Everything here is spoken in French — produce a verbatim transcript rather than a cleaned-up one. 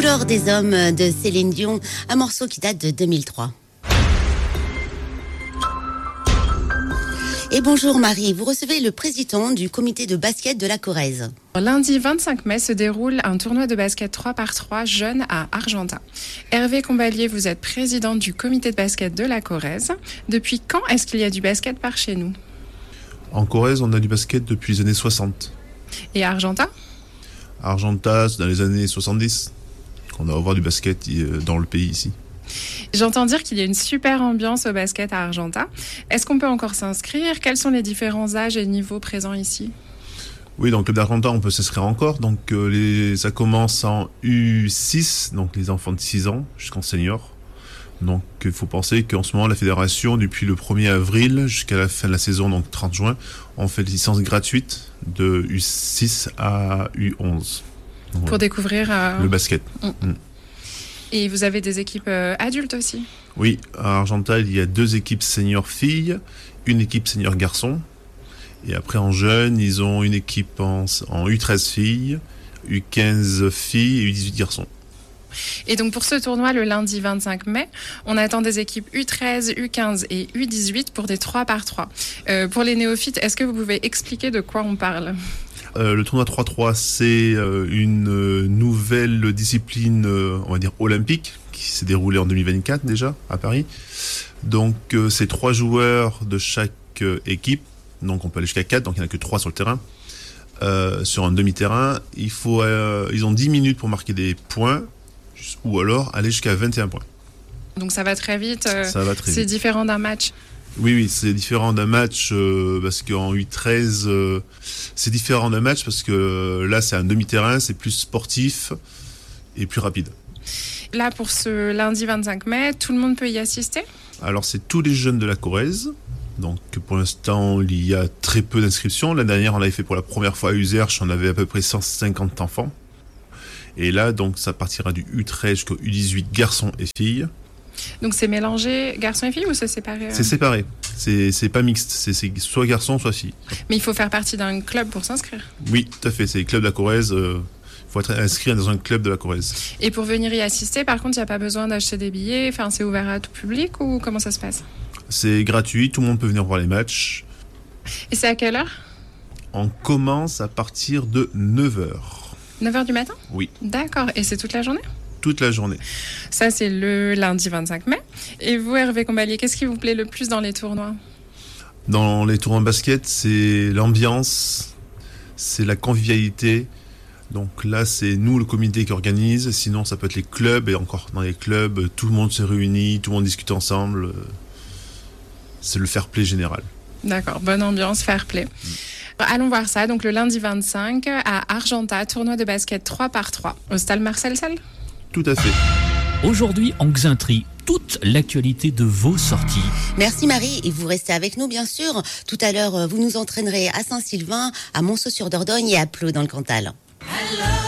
Couleur des hommes de Céline Dion, un morceau qui date de deux mille trois. Et bonjour Marie, vous recevez le président du comité de basket de la Corrèze. Lundi vingt-cinq mai se déroule un tournoi de basket trois par trois jeunes à Argentat. Hervé Combalier, vous êtes président du comité de basket de la Corrèze. Depuis quand est-ce qu'il y a du basket par chez nous ? En Corrèze, on a du basket depuis les années soixante. Et à Argentat ? À Argentat, c'est dans les années soixante-dix qu'on va avoir du basket dans le pays ici. J'entends dire qu'il y a une super ambiance au basket à Argentat. Est-ce qu'on peut encore s'inscrire ? Quels sont les différents âges et niveaux présents ici ? Oui, dans le club d'Argentat, on peut s'inscrire encore. Donc, euh, les, ça commence en U six, donc les enfants de six ans, jusqu'en senior. Donc, il faut penser qu'en ce moment, la fédération, depuis le premier avril jusqu'à la fin de la saison, donc trente juin, on fait des licences gratuites de U six à U onze. Donc, pour voilà. découvrir euh... le basket. Mmh. Mmh. Et vous avez des équipes euh, adultes aussi ? Oui, à Argentat, il y a deux équipes senior filles, une équipe senior garçon. Et après, en jeunes, ils ont une équipe en, en U treize filles, U quinze filles et U dix-huit garçons. Et donc, pour ce tournoi, le lundi vingt-cinq mai, on attend des équipes U treize, U quinze et U dix-huit pour des trois par trois. Euh, pour les néophytes, est-ce que vous pouvez expliquer de quoi on parle ? Euh, le tournoi trois trois, c'est euh, une euh, nouvelle discipline, euh, on va dire olympique, qui s'est déroulée en deux mille vingt-quatre déjà à Paris. Donc euh, c'est trois joueurs de chaque euh, équipe, donc on peut aller jusqu'à quatre, donc il n'y en a que trois sur le terrain. Euh, sur un demi-terrain, il faut, euh, ils ont dix minutes pour marquer des points, ou alors aller jusqu'à vingt et un points. Donc ça va très vite, euh, ça va très c'est vite. Différent d'un match. Oui, oui, c'est différent d'un match euh, parce qu'en U treize, euh, c'est différent d'un match parce que euh, là, c'est un demi-terrain, c'est plus sportif et plus rapide. Là, pour ce lundi vingt-cinq mai, tout le monde peut y assister ? Alors, c'est tous les jeunes de la Corrèze. Donc, pour l'instant, il y a très peu d'inscriptions. L'année dernière, on l'avait fait pour la première fois à Uzerche, on avait à peu près cent cinquante enfants. Et là, donc, ça partira du U treize jusqu'au U dix-huit garçons et filles. Donc c'est mélangé garçons et filles ou c'est séparé ? C'est séparé, c'est, c'est pas mixte, c'est, c'est soit garçon soit fille. Mais il faut faire partie d'un club pour s'inscrire ? Oui, tout à fait, c'est le club de la Corrèze, il euh, faut être inscrit dans un club de la Corrèze. Et pour venir y assister, par contre, il n'y a pas besoin d'acheter des billets, enfin, c'est ouvert à tout public ou comment ça se passe ? C'est gratuit, tout le monde peut venir voir les matchs. Et c'est à quelle heure ? On commence à partir de neuf heures. neuf heures du matin ? Oui. D'accord, et c'est toute la journée ? Toute la journée. Ça, c'est le lundi vingt-cinq mai. Et vous, Hervé Combalier, qu'est-ce qui vous plaît le plus dans les tournois ? Dans les tournois de basket, c'est l'ambiance, c'est la convivialité. Donc là, c'est nous, le comité, qui organise. Sinon, ça peut être les clubs. Et encore, dans les clubs, tout le monde se réunit, tout le monde discute ensemble. C'est le fair play général. D'accord, bonne ambiance, fair play. Mmh. Allons voir ça. Donc le lundi vingt-cinq à Argentat, tournoi de basket trois par trois. Au stade Marcel Sall ? Tout à fait. Aujourd'hui, en Xintri, toute l'actualité de vos sorties. Merci Marie, et vous restez avec nous bien sûr. Tout à l'heure, vous nous entraînerez à Saint-Sylvain, à Monceau-sur-Dordogne et à Plot dans le Cantal. Hello.